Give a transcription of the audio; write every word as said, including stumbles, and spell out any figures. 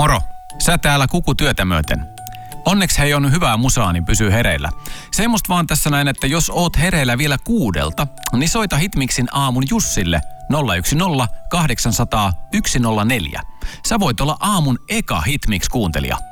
Moro, sä täällä kukutyötä myöten. Onneksi hei on hyvää musaa, niin pysyy hereillä. Semmosta vaan tässä näin, että jos oot hereillä vielä kuudelta, niin soita Hitmixin aamun Jussille nolla yksi nolla kahdeksan nolla nolla yksi nolla neljä. Sä voit olla aamun eka Hitmix-kuuntelija.